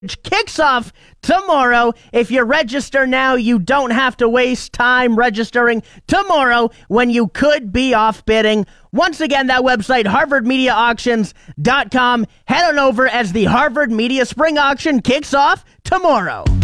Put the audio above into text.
kicks off tomorrow. If you register now, you don't have to waste time registering tomorrow when you could be off bidding. Once again, that website, harvardmediaauctions.com. Head on over as the Harvard Media Spring Auction kicks off tomorrow.